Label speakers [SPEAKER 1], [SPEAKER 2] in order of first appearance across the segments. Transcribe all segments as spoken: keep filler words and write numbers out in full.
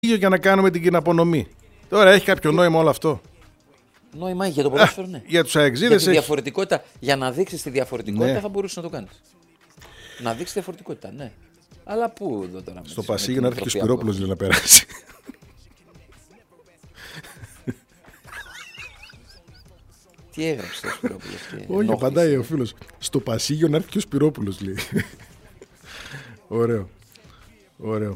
[SPEAKER 1] για να κάνουμε την κοιναπονομή. Τώρα έχει κάποιο νόημα όλο αυτό?
[SPEAKER 2] Νόημα έχει για το ποδόσφαιρο, ναι.
[SPEAKER 1] Για τους αεξίδες
[SPEAKER 2] για, διαφορετικότητα, για να δείξεις τη διαφορετικότητα, ναι, θα μπορούσε να το κάνεις. Να δείξεις διαφορετικότητα, ναι. Αλλά πού εδώ τώρα?
[SPEAKER 1] Στο Πασίγιο να έρθει και ο Σπυρόπουλος να περάσει.
[SPEAKER 2] Τι έγραψε ο Σπυρόπουλος?
[SPEAKER 1] Όχι, απαντάει ο φίλος. Στο Πασίγιο να έρθει και ο Σπυρόπουλος, λέει. Ωραίο. Ωραίο.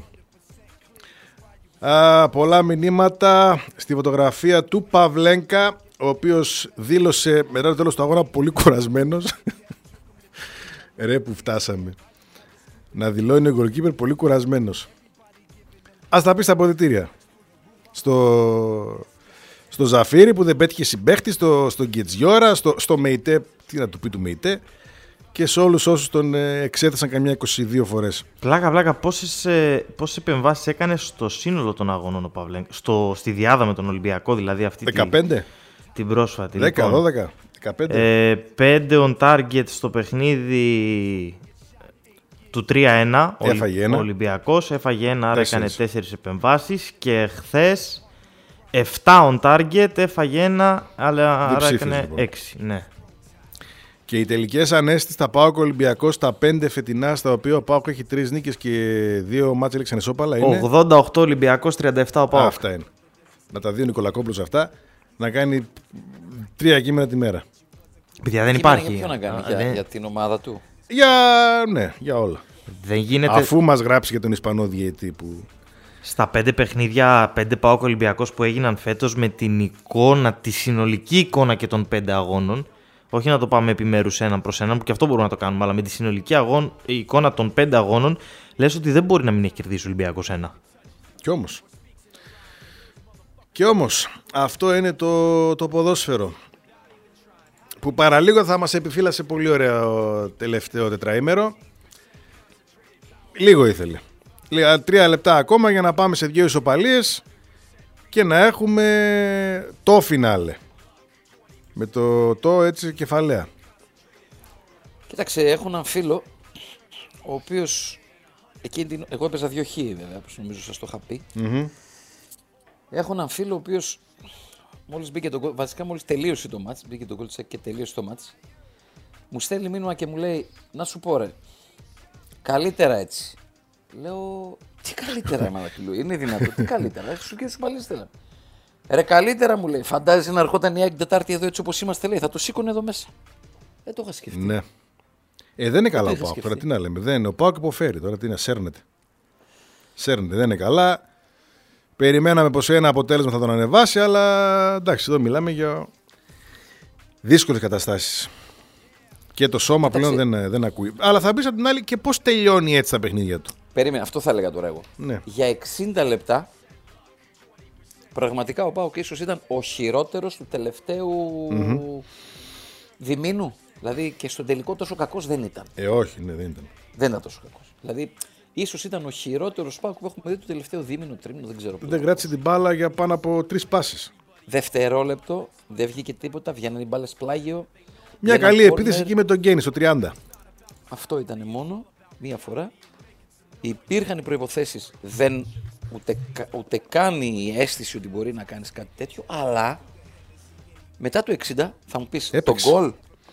[SPEAKER 1] Α, πολλά μηνύματα στη φωτογραφία του Παυλένκα, ο οποίος δήλωσε μετά το τέλος του αγώνα πολύ κουρασμένος. Ρε που φτάσαμε. Να δηλώνει ο goalkeeper πολύ κουρασμένος. Ας τα πει στα αποδυτήρια. Στο, στο Ζαφύρι που δεν πέτυχε συμπαίχτη, στο, στο Γκετζιόρα, στο, στο Μεϊτέ, τι να του πει του Μεϊτέ, και σε όλους όσους τον εξέθεσαν καμιά είκοσι δύο φορές.
[SPEAKER 3] Πλάκα, πλάκα, πόσες, πόσες επεμβάσεις έκανε στο σύνολο των αγωνών ο Παυλέγκ, στο, στη διάδα με τον Ολυμπιακό, δηλαδή αυτή
[SPEAKER 1] δεκαπέντε.
[SPEAKER 3] Την, την πρόσφατη.
[SPEAKER 1] δέκα,
[SPEAKER 3] λοιπόν,
[SPEAKER 1] δώδεκα, δεκαπέντε.
[SPEAKER 3] Ε, πέντε on target στο παιχνίδι του τρία ένα. Ο Ολυμπιακός έφαγε ένα, άρα έκανε τέσσερις επεμβάσεις, και χθες επτά on target, έφαγε ένα, αλλά άρα έκανε λοιπόν έξι. Ναι.
[SPEAKER 1] Και οι τελικές ανέστης στα ΠΑΟΚ Ολυμπιακός, τα πέντε φετινά, στα οποία ο ΠΑΟΚ έχει τρεις νίκες και δύο μάτς έλεξαν ισόπαλα, είναι
[SPEAKER 3] ογδόντα οκτώ Ολυμπιακός, τριάντα επτά ο ΠΑΟΚ.
[SPEAKER 1] Αυτά είναι. Να τα δει ο Νικολακόπουλος αυτά, να κάνει τρία κείμενα τη μέρα.
[SPEAKER 3] Παιδιά, δεν υπάρχει.
[SPEAKER 2] Για ποιο να κάνει, για, για την ομάδα του?
[SPEAKER 1] Για, ναι, για όλα.
[SPEAKER 3] Δεν γίνεται...
[SPEAKER 1] Αφού μας γράψει για τον Ισπανό διαιτή που...
[SPEAKER 3] Στα πέντε παιχνίδια, πέντε ΠΑΟΚ Ολυμπιακός που έγιναν φέτος, με την εικόνα, τη συνολική εικόνα και των πέντε αγώνων, όχι να το πάμε επιμέρους έναν προς έναν, που και αυτό μπορούμε να το κάνουμε, αλλά με τη συνολική αγών, η εικόνα των πέντε αγώνων, λες ότι δεν μπορεί να μην έχει κερδίσει ο Ολυμπιακός ένα.
[SPEAKER 1] Κι όμως. Και όμως, αυτό είναι το, το ποδόσφαιρο. Που παραλίγο θα μας επιφύλασε πολύ ωραίο τελευταίο τετραήμερο. Λίγο ήθελε. Τρία λεπτά ακόμα για να πάμε σε δύο ισοπαλίες και να έχουμε το φινάλε. Με το, το έτσι κεφαλαία.
[SPEAKER 2] Κοίταξε, έχω έναν φίλο, ο οποίος, εκείνη την, εγώ έπαιζα δύο χ βέβαια, όπως νομίζω σας το είχα πει. Mm-hmm. Έχω έναν φίλο ο οποίος μόλις μπήκε το γκολ, βασικά μόλις τελείωσε το μάτς, μπήκε το γκολ και τελείωσε το μάτς, μου στέλνει μήνυμα και μου λέει, να σου πω ρε, καλύτερα έτσι. Λέω, τι καλύτερα μαλακιλού, είναι δυνατό, τι καλύτερα, σου και σου πάλι στέλνω. Ρε καλύτερα, μου λέει, φαντάζεσαι να ερχόταν η Άκη Τετάρτη εδώ έτσι όπως είμαστε, λέει, θα το σήκωνε εδώ μέσα. Δεν το είχα σκεφτεί.
[SPEAKER 1] Ναι. Ε, δεν είναι καλά ο ΠΑΟΚ, τώρα τι να λέμε, δεν είναι, ο ΠΑΟΚ υποφέρει, τώρα τι να σέρνεται. Σέρνεται, δεν είναι καλά. Περιμέναμε πως ένα αποτέλεσμα θα τον ανεβάσει, αλλά εντάξει, εδώ μιλάμε για δύσκολες καταστάσεις. Και το σώμα πλέον δεν, δεν ακούει. Αλλά θα πεις απ' την άλλη και πώς τελειώνει έτσι τα παιχνίδια του.
[SPEAKER 2] Περίμενε, αυτό θα έλεγα τώρα εγώ.
[SPEAKER 1] Ναι.
[SPEAKER 2] Για εξήντα λεπτά, πραγματικά ο ΠΑΟΚ ίσως ήταν ο χειρότερος του τελευταίου mm-hmm. διμήνου. Δηλαδή και στον τελικό τόσο κακός δεν ήταν.
[SPEAKER 1] Ε, όχι, ναι, δεν ήταν.
[SPEAKER 2] Δεν ήταν τόσο κακός. Δηλαδή, ίσως ήταν ο χειρότερος ΠΑΟΚ που έχουμε δει το τελευταίο δίμηνο, τρίμηνο, δεν ξέρω.
[SPEAKER 1] Δεν κράτησε την μπάλα για πάνω από τρεις πάσεις.
[SPEAKER 2] Δευτερόλεπτο, δεν βγήκε τίποτα, βγαίνουν οι μπάλες πλάγιο.
[SPEAKER 1] Μια καλή επίθεση εκεί με τον Γκένι στο τριάντα.
[SPEAKER 2] Αυτό ήταν μόνο, μία φορά. Υπήρχαν οι προϋποθέσεις, δεν, ούτε, ούτε καν η αίσθηση ότι μπορεί να κάνεις κάτι τέτοιο, αλλά μετά το εξήντα θα μου πεις το γκολ.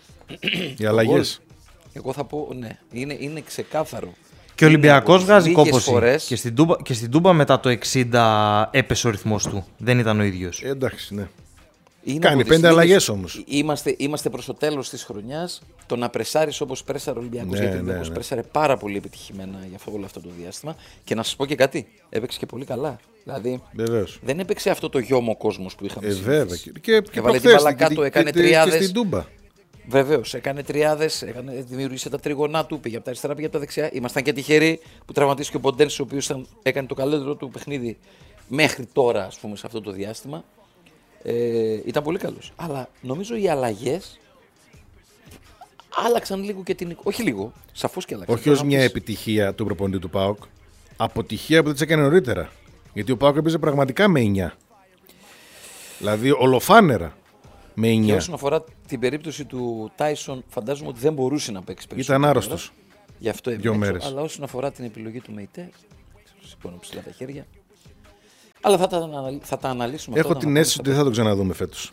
[SPEAKER 1] Οι αλλαγές.
[SPEAKER 2] Εγώ θα πω, ναι, είναι, είναι ξεκάθαρο.
[SPEAKER 3] Και ο Ολυμπιακός βγάζει κόπωση. Φορές... Και, στην Τούμπα, και στην Τούμπα μετά το εξήντα έπεσε ο ρυθμός του. Δεν ήταν ο ίδιος.
[SPEAKER 1] Ε, εντάξει, ναι. Είναι κάνει πέντε αλλαγές όμως.
[SPEAKER 2] Είμαστε, είμαστε προς το τέλος της χρονιάς. Το να πρεσάρεις όπως πρέσαρε ο Ολυμπιακός,
[SPEAKER 1] ναι,
[SPEAKER 2] γιατί ο
[SPEAKER 1] ναι,
[SPEAKER 2] Ολυμπιακός
[SPEAKER 1] ναι.
[SPEAKER 2] πρέσαρε πάρα πολύ επιτυχημένα για αυτό, όλο αυτό το διάστημα. Και να σας πω και κάτι, έπαιξε και πολύ καλά. Δηλαδή
[SPEAKER 1] βεβαίως.
[SPEAKER 2] Δεν έπαιξε αυτό το γιόμο κόσμος που είχαμε.
[SPEAKER 1] Ε, βέβαια. Και, και, και
[SPEAKER 2] βάλε την μπάλα κάτω,
[SPEAKER 1] και,
[SPEAKER 2] έκανε
[SPEAKER 1] και,
[SPEAKER 2] τριάδες.
[SPEAKER 1] Και στην Τούμπα.
[SPEAKER 2] Βεβαίως, έκανε τριάδες, έκανε, δημιούργησε τα τρίγωνά του, πήγε από τα αριστερά, πήγε από τα δεξιά. Ήμασταν και τυχεροί που τραυματίστηκε ο Ποντένς, ο οποίος έκανε το καλύτερο του παιχνίδι μέχρι τώρα, ας πούμε, σε αυτό το διάστημα. Ε, ήταν πολύ καλός. Αλλά νομίζω οι αλλαγές άλλαξαν λίγο και την. Όχι λίγο, σαφώς και άλλαξαν.
[SPEAKER 1] Όχι ως μια επιτυχία του προπονητή του ΠΑΟΚ. Αποτυχία που δεν τις έκανε νωρίτερα. Γιατί ο ΠΑΟΚ έπαιζε πραγματικά με εννιά. Δηλαδή ολοφάνερα με εννιά.
[SPEAKER 2] Και όσον αφορά την περίπτωση του Τάισον, φαντάζομαι ότι δεν μπορούσε να παίξει περισσότερο.
[SPEAKER 1] Ήταν άρρωστος.
[SPEAKER 2] Γι' αυτό
[SPEAKER 1] δύο μέρες.
[SPEAKER 2] Αλλά όσον αφορά την επιλογή του Μεϊτέ, σηκώνω ψηλά τα χέρια. Αλλά θα τα, θα τα αναλύσουμε.
[SPEAKER 1] Έχω την αίσθηση ότι δεν θα το ξαναδούμε φέτος.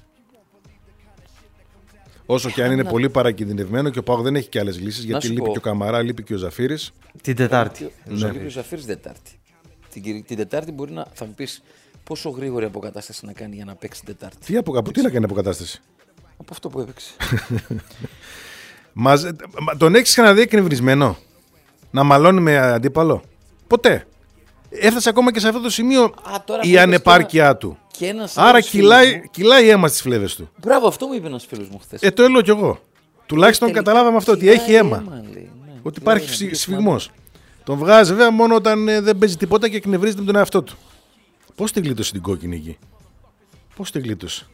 [SPEAKER 1] Όσο και αν είναι πολύ παρακινδυνευμένο και ο ΠΑΟΚ δεν έχει και άλλες λύσεις, γιατί λείπει πω. και ο Καμαρά, λείπει και ο Ζαφύρης.
[SPEAKER 3] Την Τετάρτη.
[SPEAKER 2] Ναι. Λείπει ο Ζαφύρης Τετάρτη. Την, την Τετάρτη μπορεί να θα μου πεις πόσο γρήγορη αποκατάσταση να κάνει για να παίξει την Τετάρτη.
[SPEAKER 1] Τι, απο, από τι να κάνει αποκατάσταση?
[SPEAKER 2] Από αυτό που έπαιξε.
[SPEAKER 1] Μαζε, τον έχεις ξαναδεί εκνευρισμένο να μαλώνει με αντίπαλο? Ποτέ. Έφτασε ακόμα και σε αυτό το σημείο Α, η ανεπάρκειά ένα, του. Άρα κυλάει, κυλάει αίμα στις φλέβες του.
[SPEAKER 2] Μπράβο, αυτό μου είπε ένας φίλος μου χθες.
[SPEAKER 1] Ε, το έλεγα κι εγώ. Τουλάχιστον Τελ... καταλάβαμε αυτό, ότι έχει αίμα. αίμα λέει, ναι. Ότι υπάρχει ναι, σφιγμός. Τον βγάζει βέβαια μόνο όταν ε, δεν παίζει τίποτα και εκνευρίζεται με τον εαυτό του. Πώς τη γλίτωσε την κόκκινη εκεί? Πώς τη γλίτωσε?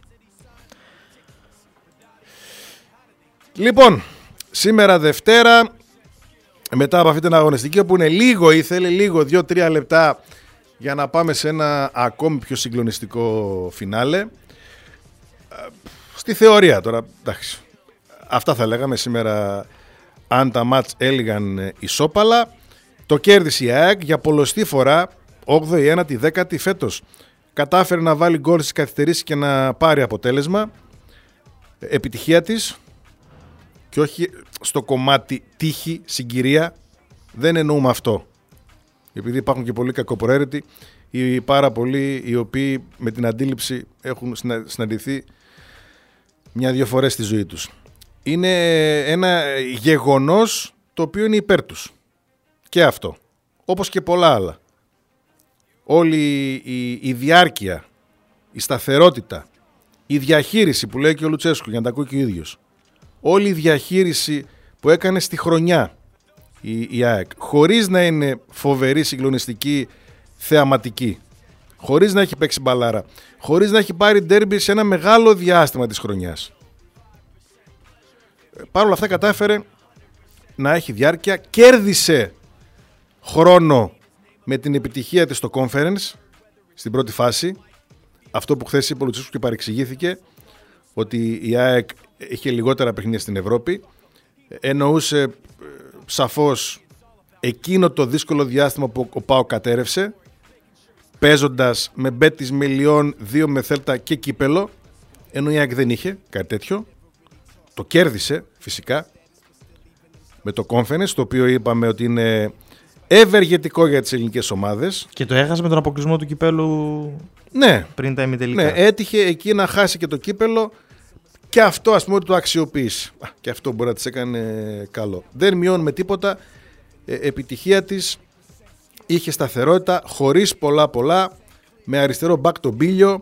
[SPEAKER 1] Λοιπόν, σήμερα Δευτέρα, μετά από αυτή την αγωνιστική, όπου είναι λίγο, ήθελε λίγο, δύο-τρία λεπτά για να πάμε σε ένα ακόμη πιο συγκλονιστικό φινάλε. Στη θεωρία τώρα, εντάξει, αυτά θα λέγαμε σήμερα αν τα μάτς έλεγαν ισόπαλα. Το κέρδισε η ΑΕΚ για πολλοστή φορά, όγδοη, ένατη, δέκατη φέτος. Κατάφερε να βάλει γκολ στις καθυστερήσεις και να πάρει αποτέλεσμα. Επιτυχία της. Και όχι στο κομμάτι τύχη, συγκυρία, δεν εννοούμε αυτό. Επειδή υπάρχουν και πολλοί κακοπροαίρετοι ή πάρα πολλοί οι οποίοι με την αντίληψη έχουν συναντηθεί μια-δυο φορές στη ζωή τους. Είναι ένα γεγονός το οποίο είναι υπέρ τους. Και αυτό. Όπως και πολλά άλλα. Όλη η, η διάρκεια, η σταθερότητα, η διαχείριση που λέει και ο Λουτσέσκου, για να τα ακούει και ο ίδιος. Όλη η διαχείριση που έκανε στη χρονιά η, η ΑΕΚ, χωρίς να είναι φοβερή, συγκλονιστική, θεαματική, χωρίς να έχει παίξει μπαλάρα, χωρίς να έχει πάρει ντέρμπι σε ένα μεγάλο διάστημα της χρονιάς. Παρ' όλα αυτά κατάφερε να έχει διάρκεια, κέρδισε χρόνο με την επιτυχία της στο conference στην πρώτη φάση, αυτό που χθες είπε ο Λουτσέσκου και παρεξηγήθηκε, ότι η ΑΕΚ είχε λιγότερα παιχνίδια στην Ευρώπη. Εννοούσε ε, σαφώς εκείνο το δύσκολο διάστημα που ο ΠΑΟΚ κατέρευσε, παίζοντας με Μπέτις, με Λιόν, δύο με Θέλτα και κύπελο, ενώ η ΑΕΚ δεν είχε κάτι τέτοιο. Το κέρδισε φυσικά με το Conference, το οποίο είπαμε ότι είναι ευεργετικό για τις ελληνικές ομάδες.
[SPEAKER 3] Και το έχασε με τον αποκλεισμό του κυπέλου, ναι, πριν τα ημιτελικά.
[SPEAKER 1] Ναι, έτυχε εκεί να χάσει και το κύπελο. Και αυτό ας πούμε ότι το αξιοποίησε. Και αυτό μπορεί να της έκανε καλό. Δεν μειώνουμε τίποτα. Ε, επιτυχία της. Είχε σταθερότητα χωρίς πολλά πολλά. Με αριστερό μπακ τον Μπίλιο.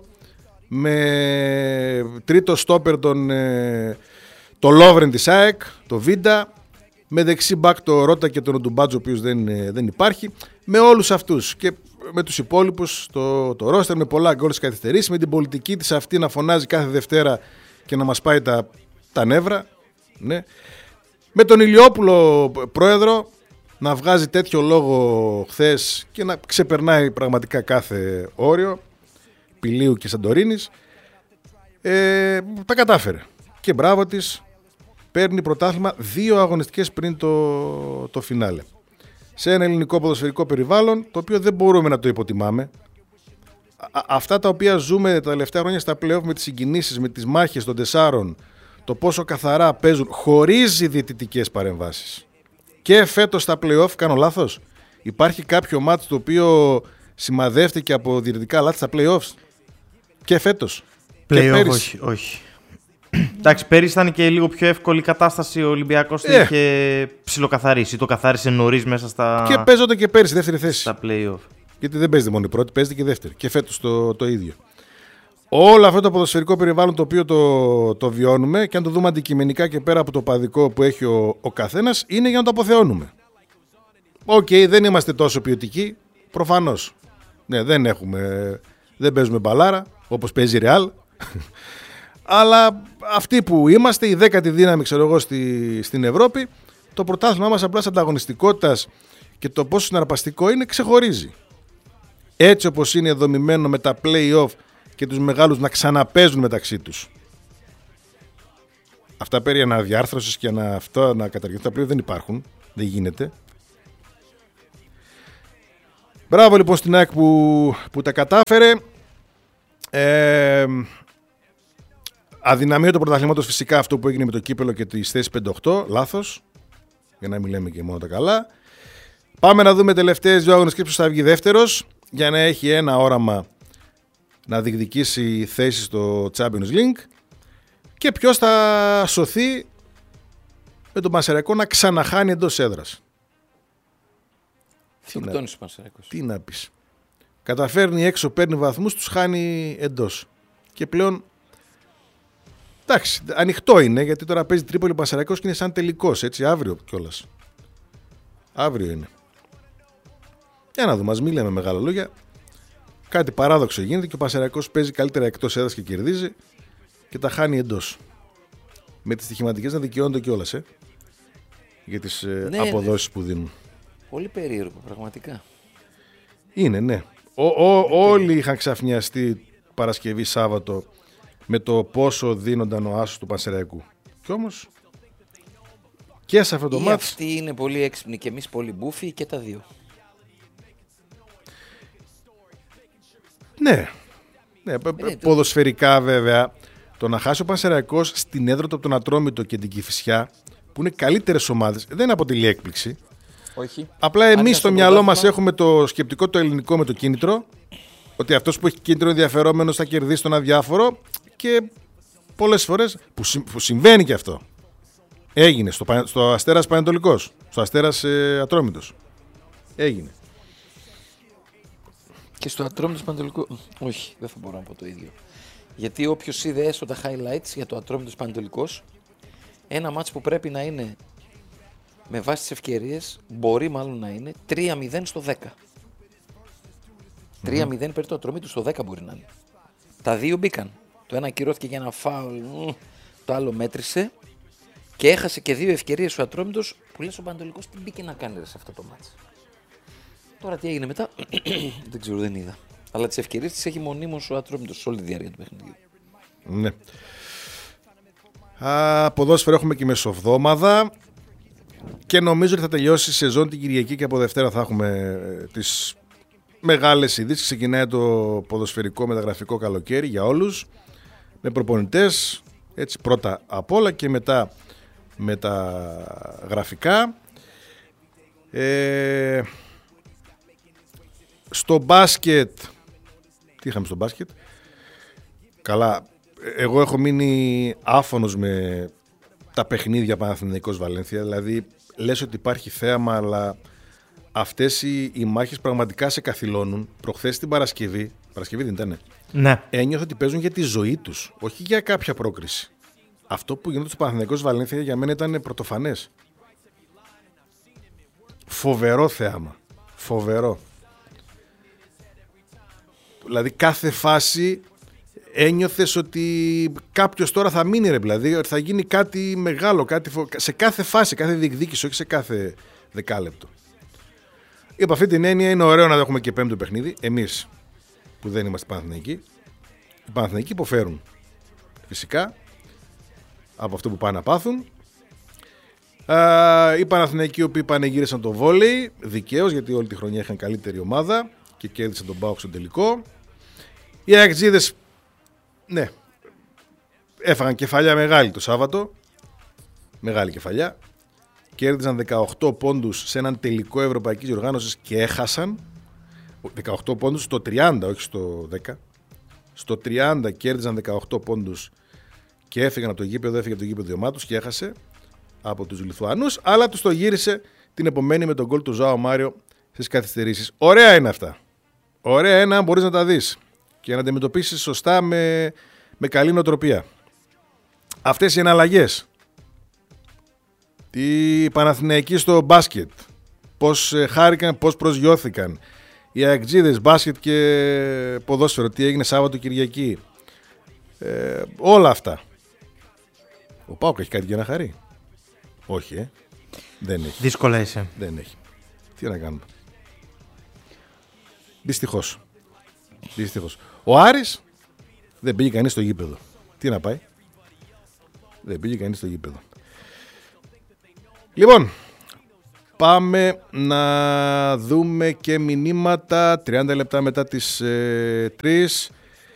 [SPEAKER 1] Με τρίτο στόπερ τον ε, το Λόβρεν της ΑΕΚ. Το Βίντα. Με δεξί μπακ το Ρώτα και τον Ντουμπάτζο, ο οποίος δεν, ε, δεν υπάρχει. Με όλους αυτούς. Και με τους υπόλοιπους το, το ρόστερ. Με πολλά γκολ στις καθυστερήσεις. Με την πολιτική της αυτή να φωνάζει κάθε Δευτέρα και να μας πάει τα, τα νεύρα, ναι. Με τον Ηλιόπουλο πρόεδρο να βγάζει τέτοιο λόγο χθες και να ξεπερνάει πραγματικά κάθε όριο, Πηλίου και Σαντορίνης, ε, τα κατάφερε και μπράβο της. Παίρνει πρωτάθλημα δύο αγωνιστικές πριν το, το φινάλε σε ένα ελληνικό ποδοσφαιρικό περιβάλλον το οποίο δεν μπορούμε να το υποτιμάμε. Α, αυτά τα οποία ζούμε τα τελευταία χρόνια στα play-off, με τις συγκινήσεις, με τις μάχες των τεσσάρων, το πόσο καθαρά παίζουν χωρίς διαιτητικές παρεμβάσεις. Και φέτος στα play-off, κάνω λάθος, υπάρχει κάποιο μάτς το οποίο σημαδεύτηκε από διαιτητικά λάθη στα play-offs? Και φέτος?
[SPEAKER 3] Play-off όχι, όχι. Εντάξει, πέρυσι ήταν και λίγο πιο εύκολη κατάσταση. Ο Ολυμπιακός την yeah. είχε ψιλοκαθαρίσει. Το καθάρισε νωρίς μέσα στα.
[SPEAKER 1] Και παίζονται και πέρυσι δεύτερη θέση.
[SPEAKER 3] Στα play-off.
[SPEAKER 1] Γιατί δεν παίζεται μόνο η πρώτη, παίζεται και η δεύτερη. Και φέτος το, το ίδιο. Όλο αυτό το ποδοσφαιρικό περιβάλλον το οποίο το, το βιώνουμε, και αν το δούμε αντικειμενικά και πέρα από το παδικό που έχει ο, ο καθένας, είναι για να το αποθεώνουμε. Οκ, okay, δεν είμαστε τόσο ποιοτικοί, προφανώς. Ναι, δεν έχουμε, δεν παίζουμε μπαλάρα, όπως παίζει η Ρεάλ. Αλλά αυτοί που είμαστε, η δέκατη δύναμη, ξέρω εγώ, στη, στην Ευρώπη, το πρωτάθλημά μας απλά ανταγωνιστικότητας και το πόσο συναρπαστικό είναι, ξεχωρίζει. Έτσι όπως είναι δομημένο με τα play-off και τους μεγάλους να ξαναπαίζουν μεταξύ τους. Αυτά περί αναδιάρθρωσης και ανα, αυτά να καταργηθούν, τα play-off δεν υπάρχουν, δεν γίνεται. Μπράβο λοιπόν στην ΑΕΚ που, που τα κατάφερε. Ε, αδυναμία του πρωταθλήματος φυσικά αυτό που έγινε με το κύπελο και τις θέσεις πέντε οκτώ. Λάθος. Για να μην λέμε και μόνο τα καλά. Πάμε να δούμε τελευταίες δύο αγωνιστικές ποιος θα βγει δεύτερος. Για να έχει ένα όραμα να διεκδικήσει θέση στο Champions League. Και ποιος θα σωθεί με τον Πανσεραϊκό να ξαναχάνει εντός έδρας. Τι να, τι να πεις. Καταφέρνει έξω, παίρνει βαθμούς, τους χάνει εντός. Και πλέον, εντάξει, ανοιχτό είναι, γιατί τώρα παίζει Τρίπολη Πανσεραϊκός και είναι σαν τελικός, έτσι, αύριο κιόλας. Αύριο είναι. Για να δούμε, ας μην λέμε μεγάλα λόγια. Κάτι παράδοξο γίνεται και ο Πανσεραϊκός παίζει καλύτερα εκτός έδρας και κερδίζει και τα χάνει εντός. Με τις στοιχηματικές να δικαιώνονται κιόλας, ε, για τις ναι, αποδόσεις ναι. που δίνουν.
[SPEAKER 2] Πολύ περίεργο, πραγματικά.
[SPEAKER 1] Είναι, ναι. Ο, ο, όλοι είχαν ξαφνιαστεί Παρασκευή Σάββατο με το πόσο δίνονταν ο άσος του Πανσεραϊκού. Κι όμως και σε αυτό το μάτι.
[SPEAKER 2] Αυτοί είναι πολύ έξυπνοι και εμείς πολύ μπούφοι και τα δύο.
[SPEAKER 1] Ναι. ναι ε, ποδοσφαιρικά βέβαια, το να χάσει ο Πανσεραϊκός στην έδρα του από τον Ατρόμητο και την Κηφισιά, που είναι καλύτερες ομάδες, δεν αποτελεί έκπληξη.
[SPEAKER 2] Όχι.
[SPEAKER 1] Απλά εμείς στο μυαλό μας έχουμε το σκεπτικό το ελληνικό με το κίνητρο, ότι αυτός που έχει κίνητρο ενδιαφερόμενος θα κερδίσει τον αδιάφορο, και πολλές φορές που, συ, που συμβαίνει και αυτό. Έγινε στο, στο Αστέρας Πανετολικός, στο Αστέρας ε, Ατρόμητος. Έγινε.
[SPEAKER 2] Και στο Ατρόμητος Πανετολικό, όχι, δεν θα μπορώ να πω το ίδιο. Γιατί όποιος είδε έστω τα highlights για το Ατρόμητος Πανετολικός, ένα μάτς που πρέπει να είναι με βάση τις ευκαιρίες, μπορεί μάλλον να είναι τρία μηδέν στο δέκα. Mm-hmm. τρία μηδέν περί το Ατρόμητο στο δέκα μπορεί να είναι. Τα δύο μπήκαν. Το ένα ακυρώθηκε για ένα φάουλ, το άλλο μέτρησε και έχασε και δύο ευκαιρίες ο Ατρόμητος που λες ο Πανετολικός τι μπήκε να κάνει σε αυτό το μάτς. Τώρα τι έγινε μετά, δεν ξέρω, δεν είδα. Αλλά τις ευκαιρίες τις έχει μονίμως ο Ατρόμητος σε όλη τη διάρκεια του παιχνιδιού.
[SPEAKER 1] Ναι. Α, ποδόσφαιρο έχουμε και μεσοβδόμαδα. Και νομίζω ότι θα τελειώσει η σεζόν την Κυριακή και από Δευτέρα θα έχουμε τις μεγάλες ειδήσεις. Ξεκινάει το ποδοσφαιρικό μεταγραφικό καλοκαίρι για όλους, με προπονητές, έτσι πρώτα απ' όλα και μετά με τα γραφικά. Ε, στο μπάσκετ, τι είχαμε στο μπάσκετ, καλά, εγώ έχω μείνει άφωνος με τα παιχνίδια Παναθηναϊκός Βαλένθια, δηλαδή λες ότι υπάρχει θέαμα, αλλά αυτές οι, οι μάχες πραγματικά σε καθυλώνουν. Προχθές την Παρασκευή, Παρασκευή δεν ήτανε,
[SPEAKER 3] ναι.
[SPEAKER 1] ένιωθα ότι παίζουν για τη ζωή τους, όχι για κάποια πρόκριση. Αυτό που γίνεται στο Παναθηναϊκός Βαλένθια για μένα ήταν πρωτοφανές. Φοβερό θέαμα, φοβερό. Δηλαδή κάθε φάση ένιωθες ότι κάποιος τώρα θα μείνει, ρε, δηλαδή ότι θα γίνει κάτι μεγάλο, κάτι φο... σε κάθε φάση, κάθε διεκδίκηση, όχι σε κάθε δεκάλεπτο. Υπό αυτή την έννοια είναι ωραίο να έχουμε και πέμπτο παιχνίδι, εμείς που δεν είμαστε Παναθηναϊκοί. Οι Παναθηναϊκοί υποφέρουν φυσικά από αυτό που πάνε να πάθουν. Α, οι Παναθηναϊκοί οι οποίοι πανεγύρισαν το βόλεϊ, δικαίως, γιατί όλη τη χρονιά είχαν καλύτερη ομάδα και κέρδισαν τον ΠΑΟΚ στο τελικό. Οι Αεκτζίδες, ναι, έφαγαν κεφαλιά μεγάλη το Σάββατο, μεγάλη κεφαλιά, κέρδισαν δεκαοκτώ πόντους σε έναν τελικό ευρωπαϊκής διοργάνωσης και έχασαν δεκαοκτώ πόντους στο τριάντα, όχι στο δέκα. Στο τριάντα κέρδισαν δεκαοκτώ πόντους και έφυγαν από το γήπεδο, έφυγε από το γήπεδο ομάδος και έχασε από τους Λιθουανούς, αλλά τους το γύρισε την επομένη με τον γκολ του Ζωάο Μάριο στις καθυστερήσεις. Ωραία είναι αυτά. Ωραία είναι αν μπορείς να τα δεις και να αντιμετωπίσεις σωστά με, με καλή νοοτροπία. Αυτές οι εναλλαγές. Οι Παναθηναϊκοί στο μπάσκετ. Πώς χάρηκαν, πώς προσγειώθηκαν. Οι Αεκτζίδες, μπάσκετ και ποδόσφαιρο. Τι έγινε Σάββατο Κυριακή. Ε, όλα αυτά. Ο ΠΑΟΚ έχει κάτι για να χαρεί. Όχι, ε. Δεν έχει.
[SPEAKER 3] Δύσκολα είσαι.
[SPEAKER 1] Δεν έχει. Τι να κάνουμε. Δυστυχώς. Δυστυχώς. Ο Άρης δεν πήγε κανείς στο γήπεδο. Τι να πάει. Δεν πήγε κανείς στο γήπεδο. Λοιπόν, πάμε να δούμε και μηνύματα. τριάντα λεπτά μετά τις ε, τρεις.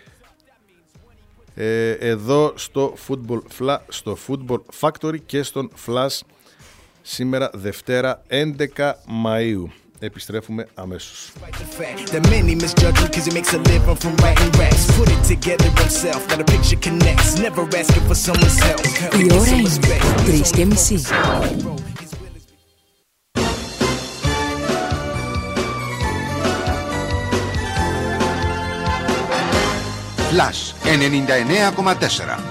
[SPEAKER 1] Ε, εδώ στο Football, Fla, στο Football Factory και στον Flash σήμερα Δευτέρα έντεκα Μαΐου. Επιστρέφουμε αμέσως.
[SPEAKER 4] Η ώρα είναι τρεις και μισή.
[SPEAKER 5] Flash ενενήντα εννέα κόμμα τέσσερα.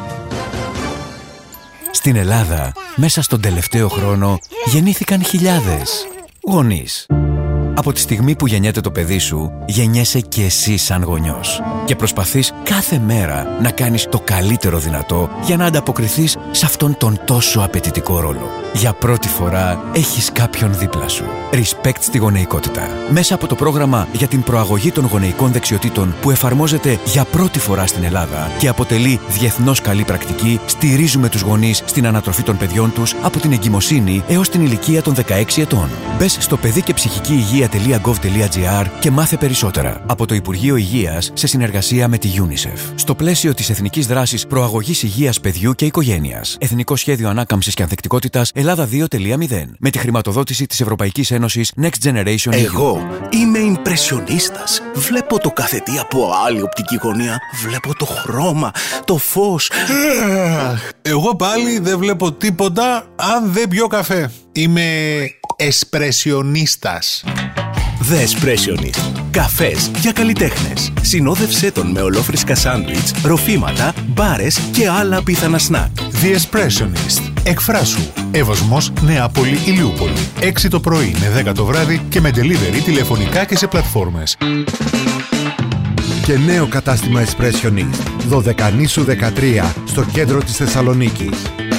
[SPEAKER 6] Στην Ελλάδα, μέσα στον τελευταίο χρόνο, γεννήθηκαν χιλιάδες γονείς. Από τη στιγμή που γεννιέται το παιδί σου, γεννιέσαι και εσύ σαν γονιός. Και προσπαθείς κάθε μέρα να κάνεις το καλύτερο δυνατό για να ανταποκριθείς σε αυτόν τον τόσο απαιτητικό ρόλο. Για πρώτη φορά έχεις κάποιον δίπλα σου. Respect στη γονεϊκότητα. Μέσα από το πρόγραμμα για την προαγωγή των γονεϊκών δεξιοτήτων που εφαρμόζεται για πρώτη φορά στην Ελλάδα και αποτελεί διεθνώς καλή πρακτική, στηρίζουμε τους γονείς στην ανατροφή των παιδιών τους από την εγκυμοσύνη έως την ηλικία των δεκαέξι ετών. Μπες στο παιδί και ψυχική υγεία τελεία γκοβ τελεία τζι άρ και μάθε περισσότερα από το Υπουργείο Υγείας σε συνεργασία με τη UNICEF. Στο πλαίσιο της Εθνικής Δράσης Προαγωγής Υγείας Παιδιού και Οικογένειας. Εθνικό Σχέδιο Ανάκαμψης και Ανθεκτικότητας Ελλάδα δύο τελεία μηδέν. Με τη χρηματοδότηση της Ευρωπαϊκής Ένωσης Next Generation.
[SPEAKER 7] Εγώ είμαι ιμπρεσιονίστας. Βλέπω το καθετή από άλλη οπτική γωνία. Βλέπω το χρώμα, το φως.
[SPEAKER 8] Εγώ πάλι δεν βλέπω τίποτα αν δεν πιω καφέ. Είμαι εσπρεσιονίστας.
[SPEAKER 7] The Espressionist. Καφές για καλλιτέχνες. Συνόδευσέ τον με ολόφρυσκα σάντουιτς, ροφήματα, μπάρες και άλλα απίθανα σνακ.
[SPEAKER 8] The Espressionist. Εκφράσου. Εύωσμος, Νεάπολη, Ηλιούπολη. έξι το πρωί με δέκα το βράδυ και με delivery τηλεφωνικά και σε πλατφόρμες.
[SPEAKER 9] Και νέο κατάστημα Espressionist. Δωδεκανήσου δεκατρία στο κέντρο της Θεσσαλονίκης.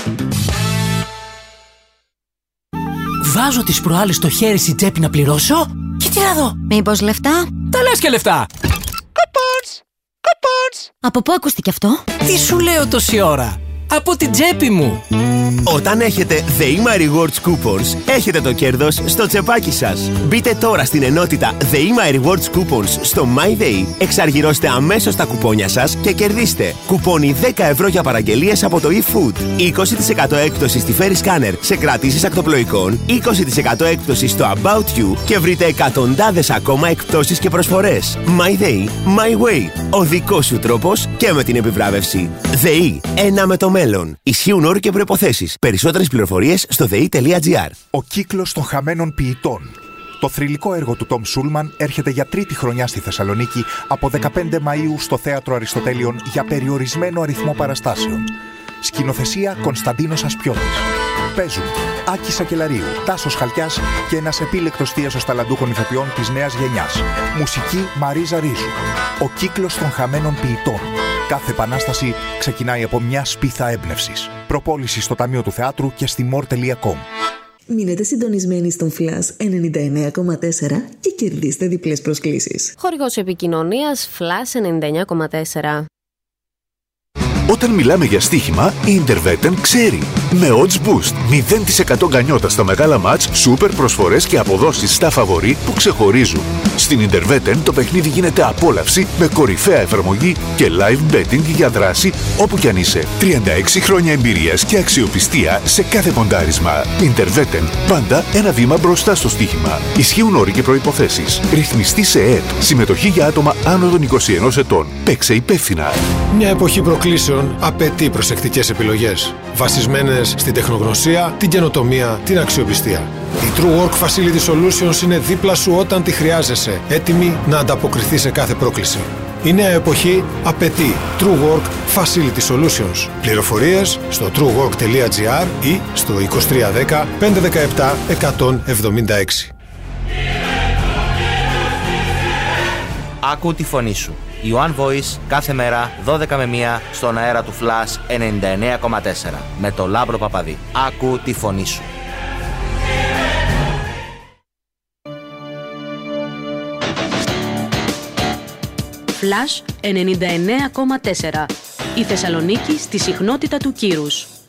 [SPEAKER 10] Βάζω τις προάλλες στο χέρι στην τσέπη να πληρώσω και τι να δω.
[SPEAKER 11] Μήπως λεφτά?
[SPEAKER 10] Τα λες και λεφτά.
[SPEAKER 11] Κοπons! Κοπons! Από πού ακούστηκε αυτό?
[SPEAKER 10] Τι σου λέω τόση ώρα? Από την τσέπη μου.
[SPEAKER 12] Όταν έχετε ΔΕΗΜΑ Rewards Coupons, έχετε το κέρδος στο τσεπάκι σας. Μπείτε τώρα στην ενότητα ΔΕΗΜΑ Rewards Coupons στο MyDay, εξαργυρώστε αμέσως τα κουπόνια σας και κερδίστε κουπόνι δέκα ευρώ για παραγγελίες από το eFood, είκοσι τοις εκατό έκπτωση στη Ferry Scanner σε κρατήσεις ακτοπλοϊκών, είκοσι τοις εκατό έκπτωση στο About You και βρείτε εκατοντάδες ακόμα εκπτώσεις και προσφορές. MyDay, My Way, ο δικός σου τρόπος και με την επιβράβευση. ΔΕΗ, ένα με το μέλλον. Ισχύουν όροι και προϋποθέσεις. Περισσότερες πληροφορίες στο δε ι τελεία τζι άρ.
[SPEAKER 13] Ο κύκλος των χαμένων ποιητών. Το θρυλικό έργο του Τόμ Σούλμαν έρχεται για τρίτη χρονιά στη Θεσσαλονίκη από δεκαπέντε Μαΐου στο Θέατρο Αριστοτέλειων για περιορισμένο αριθμό παραστάσεων. Σκηνοθεσία Κωνσταντίνος Ασπιώτης. Παίζουν Άκη Σακελαρίου, Τάσος Χαλκιάς και ένας επίλεκτος θείασος ταλαντούχων ηθοποιών της νέας γενιάς. Μουσική Μαρίζα Ρίζου. Ο κύκλος των χαμένων ποιητών. Κάθε επανάσταση ξεκινάει από μια σπίθα έμπνευσης. Προπόληση στο Ταμείο του Θεάτρου και στη μορ τελεία κομ.
[SPEAKER 14] Μείνετε συντονισμένοι στον Flash ενενήντα εννέα κόμμα τέσσερα και κερδίστε διπλές προσκλήσεις.
[SPEAKER 15] Χορηγός επικοινωνίας Flash ενενήντα εννέα κόμμα τέσσερα.
[SPEAKER 16] Όταν μιλάμε για στοίχημα, η Interveten ξέρει. Με Odds Boost, μηδέν τοις εκατό γκανιότα στα μεγάλα μάτς, σούπερ προσφορές και αποδόσεις στα φαβορί που ξεχωρίζουν. Στην Interveten το παιχνίδι γίνεται απόλαυση με κορυφαία εφαρμογή και live betting για δράση όπου κι αν είσαι. τριάντα έξι χρόνια εμπειρίας και αξιοπιστία σε κάθε ποντάρισμα. Interveten, πάντα ένα βήμα μπροστά στο στοίχημα. Ισχύουν όροι και προϋποθέσεις. Ρυθμιστή σε ΕΕΠ. Συμμετοχή για άτομα άνω των είκοσι ενός ετών. Παίξε υπεύθυνα.
[SPEAKER 17] Μια εποχή προκλήσεων απαιτεί προσεκτικές επιλογές, βασισμένες στην τεχνογνωσία, την καινοτομία, την αξιοπιστία. Η True Work Facility Solutions είναι δίπλα σου όταν τη χρειάζεσαι, έτοιμη να ανταποκριθεί σε κάθε πρόκληση. Η νέα εποχή απαιτεί True Work Facility Solutions. Πληροφορίες στο true work τελεία τζι άρ ή στο είκοσι τρία δέκα πεντακόσια δεκαεπτά εκατόν εβδομήντα έξι.
[SPEAKER 3] Άκου τη φωνή σου. Η One Voice κάθε μέρα δώδεκα με μία στον αέρα του Flash ενενήντα εννέα κόμμα τέσσερα με το Λάμπρο Παπαδί. Άκου τη φωνή σου.
[SPEAKER 4] Flash ενενήντα εννέα κόμμα τέσσερα. Η Θεσσαλονίκη στη συχνότητα του κύρους.